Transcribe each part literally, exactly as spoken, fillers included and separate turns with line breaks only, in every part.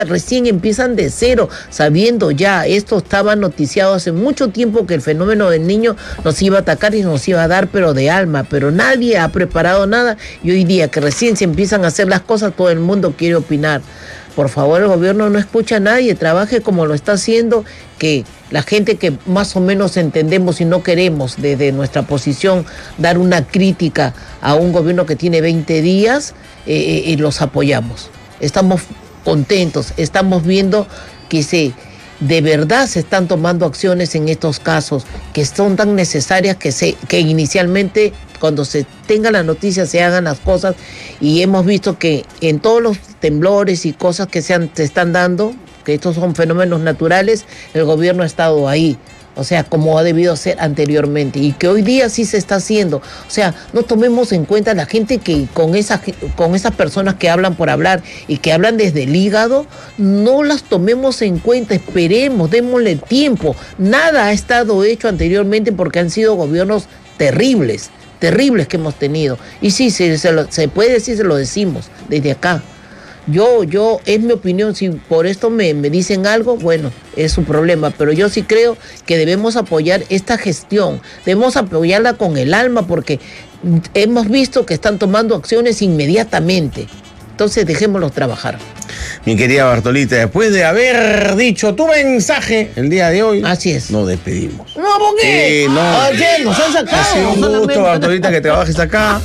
recién empiezan de cero, sabiendo ya, esto estaba noticiado hace mucho tiempo que el fenómeno del niño nos iba a atacar y nos iba a dar, pero de alma, pero nadie ha preparado nada, y hoy día que recién se empiezan a hacer las cosas, todo el mundo quiere opinar. Por favor, el gobierno no escucha a nadie, trabaje como lo está haciendo, que la gente que más o menos entendemos y no queremos desde nuestra posición dar una crítica a un gobierno que tiene veinte días, eh, eh, los apoyamos. Estamos contentos, estamos viendo que se, de verdad se están tomando acciones en estos casos que son tan necesarias que, se, que inicialmente cuando se tenga la noticia se hagan las cosas, y hemos visto que en todos los temblores y cosas que se, han, se están dando, que estos son fenómenos naturales, el gobierno ha estado ahí. O sea, como ha debido ser anteriormente, y que hoy día sí se está haciendo. O sea, no tomemos en cuenta la gente que con esas, con esas personas que hablan por hablar y que hablan desde el hígado, no las tomemos en cuenta, esperemos, démosle tiempo. Nada ha estado hecho anteriormente porque han sido gobiernos terribles, terribles que hemos tenido. Y sí, se, se, lo, se puede decir, se lo decimos desde acá. Yo, yo, es mi opinión, si por esto me, me dicen algo, bueno, es su problema, pero yo sí creo que debemos apoyar esta gestión, debemos apoyarla con el alma, porque hemos visto que están tomando acciones inmediatamente, entonces dejémoslos trabajar.
Mi querida Bartolita, después de haber dicho tu mensaje el día de hoy,
así es,
nos despedimos.
No, ¿por qué?
Eh, no.
Oye, nos han sacado.
Ha sido un gusto,
solamente.
Bartolita, que trabajes acá.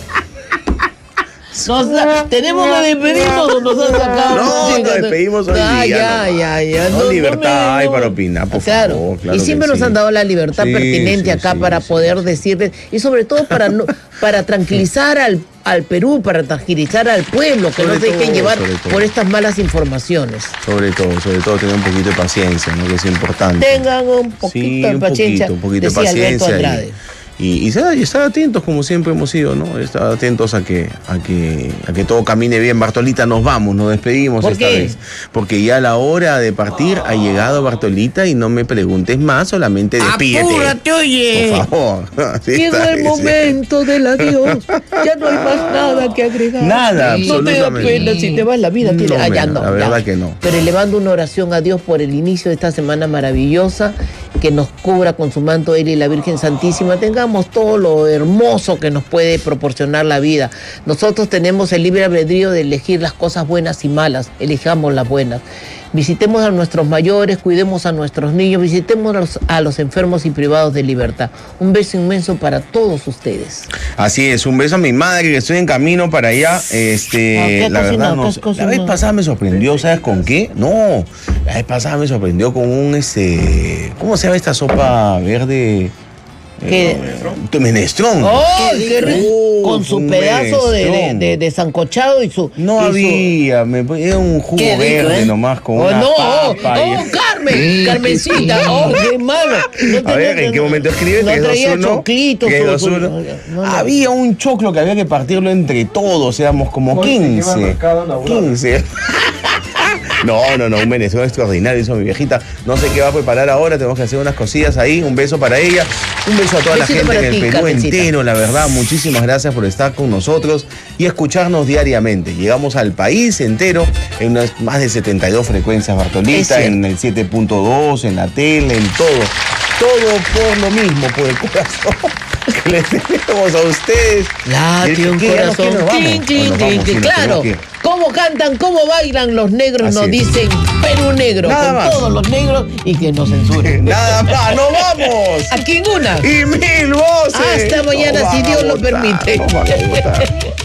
Nos, tenemos que despedirnos o nos han sacado.
No,
Sí,
nos despedimos hoy
ah,
día.
Ya,
No,
ya, ya.
no, libertad hay para opinar, por
claro.
favor. Claro
y siempre
que
nos
sí.
han dado la libertad
Sí,
pertinente
sí,
acá
sí,
para
sí,
poder
sí.
decirles, y sobre todo para no, para tranquilizar al, al Perú, para tranquilizar al pueblo, que
Sobre
no se dejen
todo,
llevar
sobre todo.
por estas malas informaciones.
Sobre todo, sobre todo tener un poquito de paciencia, ¿no? Que es importante.
Tengan un poquito
Sí,
de
un
paciencia,
poquito, un poquito de
decía Alberto
paciencia.
Andrade.
Y, y, y, estar, y estar atentos como siempre hemos sido, ¿no? Estar atentos a que, a que, a que todo camine bien. Bartolita, nos vamos, nos despedimos
¿Por
esta
qué?
vez. Porque ya la hora de partir ha llegado, Bartolita, y no me preguntes más, solamente despídete.
¡Apúrate, oye!
Por favor. Así
Llegó
está,
el
sí.
momento del adiós. Ya no hay más nada que agregar.
Nada,
No te da
absolutamente.
pena si te vas, la vida tiene.
No,
Ah, ya
mira,
no.
la verdad
ya.
que no.
Pero elevando una oración a Dios por el inicio de esta semana maravillosa, que nos cubra con su manto Él y la Virgen Santísima. Tengamos todo lo hermoso que nos puede proporcionar la vida. Nosotros tenemos el libre albedrío de elegir las cosas buenas y malas. Elijamos las buenas. Visitemos a nuestros mayores, cuidemos a nuestros niños, visitemos a los, a los enfermos y privados de libertad. Un beso inmenso para todos ustedes.
Así es, un beso a mi madre, que estoy en camino para allá. Este,
Ah, ¿qué
la
cocinado?
verdad, no
¿Qué has
sé. La
cocinado?
vez pasada me sorprendió, ¿sabes con qué? No, la vez pasada me sorprendió con un, este, ¿cómo se llama esta sopa verde?
¿Qué?
Eh, menestrón.
¡Oh, qué rico!
Uh,
Con su
un
pedazo de, de,
menestrón.
de, de sancochado y su...
No
y su-
había, me, era un jugo
Qué rico,
verde
¿eh?
nomás con
Oh,
una
no, oh,
papa. y-
oh, Carmen, Carmencita, oh, qué malo. No
A
tenía-
ver, ¿en qué momento escribe?
No
tres, dos,
traía
uno.
choclitos.
tres,
su-
dos,
su-
uno.
no, no.
Había un choclo que había que partirlo entre todos, éramos como quince. quince. No, no, no, un menestrón extraordinario, eso mi viejita. No sé qué va a preparar ahora, tenemos que hacer unas cosillas ahí. Un beso para ella, un beso a toda
Besito
la gente
para
en el
ti,
Perú
Carmencita.
entero, la verdad. Muchísimas gracias por estar con nosotros y escucharnos diariamente. Llegamos al país entero en unas más de setenta y dos frecuencias,
Es
Bartolita,
cierto.
en el siete punto dos, en la tele, en todo. Todo por lo mismo, por el corazón que les tenemos a ustedes.
Late un
¿Qué? ¿Ya nos
corazón.
quieren? ¿Nos vamos?
Clink, clink,
¿O nos
clink,
vamos? Sí,
clink.
nos
Claro.
tenemos que ir.
Cómo cantan, cómo bailan los negros,
Así
nos
es.
dicen Perú negro.
Nada
con
más.
todos los negros y que nos censuren.
Nada más, ¡nos vamos!
Aquí en una.
Y mil voces.
Hasta mañana,
Nos
si
van a
Dios lo
votar,
permite.
nos van a votar.